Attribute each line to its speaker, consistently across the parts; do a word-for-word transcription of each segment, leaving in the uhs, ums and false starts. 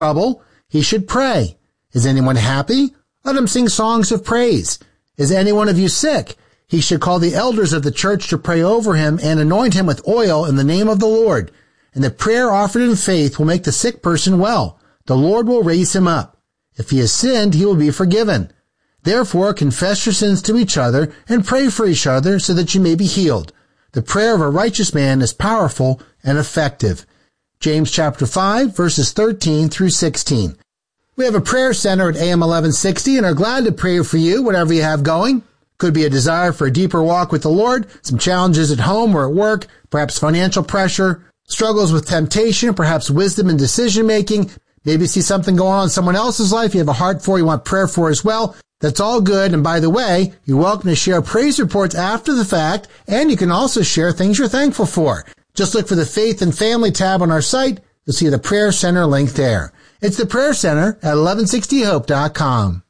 Speaker 1: trouble, he should pray. Is anyone happy? Let him sing songs of praise. Is any one of you sick? He should call the elders of the church to pray over him and anoint him with oil in the name of the Lord. And the prayer offered in faith will make the sick person well. The Lord will raise him up. If he has sinned, he will be forgiven. Therefore, confess your sins to each other and pray for each other so that you may be healed. The prayer of a righteous man is powerful and effective. James chapter five, verses thirteen through sixteen. We have a prayer center at A M eleven sixty and are glad to pray for you, whatever you have going. Could be a desire for a deeper walk with the Lord, some challenges at home or at work, perhaps financial pressure, struggles with temptation, perhaps wisdom in decision-making. Maybe you see something going on in someone else's life you have a heart for, you want prayer for as well. That's all good. And by the way, you're welcome to share praise reports after the fact, and you can also share things you're thankful for. Just look for the Faith and Family tab on our site. You'll see the Prayer Center link there. It's the Prayer Center at eleven sixty hope dot com.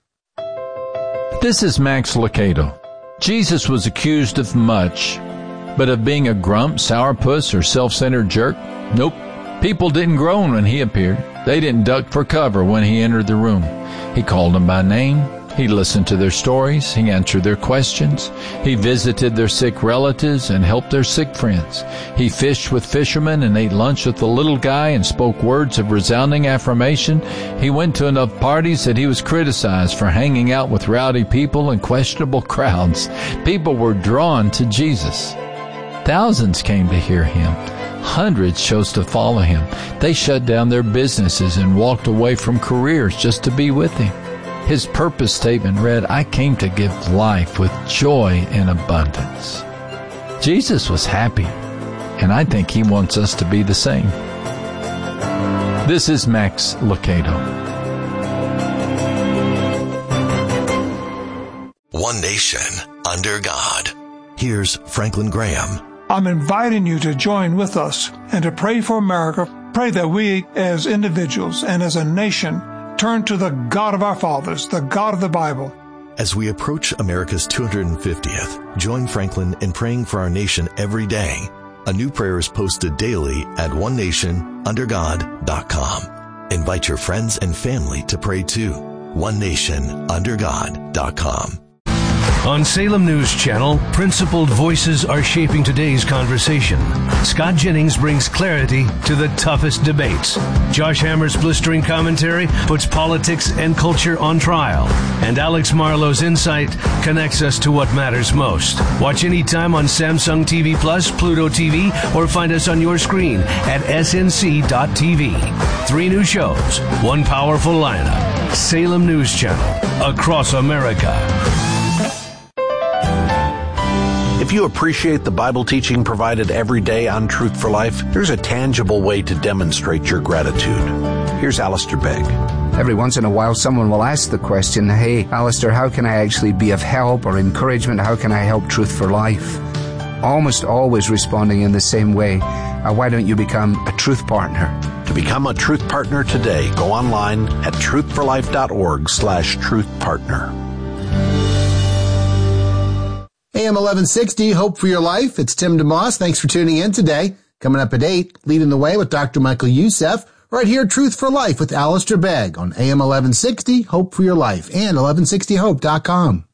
Speaker 2: This is Max Lucado. Jesus was accused of much, but of being a grump, sourpuss, or self-centered jerk? Nope. People didn't groan when he appeared. They didn't duck for cover when he entered the room. He called them by name. He listened to their stories. He answered their questions. He visited their sick relatives and helped their sick friends. He fished with fishermen and ate lunch with the little guy and spoke words of resounding affirmation. He went to enough parties that he was criticized for hanging out with rowdy people and questionable crowds. People were drawn to Jesus. Thousands came to hear him. Hundreds chose to follow him. They shut down their businesses and walked away from careers just to be with him. His purpose statement read, "I came to give life with joy and abundance." Jesus was happy, and I think he wants us to be the same. This is Max Lucado.
Speaker 3: One nation under God. Here's Franklin Graham.
Speaker 4: I'm inviting you to join with us and to pray for America. Pray that we as individuals and as a nation turn to the God of our fathers, the God of the Bible.
Speaker 3: As we approach America's two hundred fiftieth, join Franklin in praying for our nation every day. A new prayer is posted daily at one nation under god dot com. Invite your friends and family to pray too. one nation under god dot com.
Speaker 5: On Salem News Channel, principled voices are shaping today's conversation. Scott Jennings brings clarity to the toughest debates. Josh Hammer's blistering commentary puts politics and culture on trial. And Alex Marlowe's insight connects us to what matters most. Watch anytime on Samsung T V Plus, Pluto T V, or find us on your screen at S N C dot T V. Three new shows, one powerful lineup. Salem News Channel, across America.
Speaker 6: If you appreciate the Bible teaching provided every day on Truth for Life, there's a tangible way to demonstrate your gratitude. Here's Alistair Begg.
Speaker 7: Every once in a while, someone will ask the question, "Hey, Alistair, how can I actually be of help or encouragement? How can I help Truth for Life?" Almost always responding in the same way, uh, why don't you become a Truth Partner?
Speaker 6: To become a Truth Partner today, go online at truth for life dot org slash truth partner.
Speaker 1: A M eleven sixty, Hope for Your Life. It's Tim DeMoss. Thanks for tuning in today. Coming up at eight, Leading the Way with Doctor Michael Youssef. Right here, Truth for Life with Alistair Begg on A M eleven sixty, Hope for Your Life, and eleven sixty hope dot com.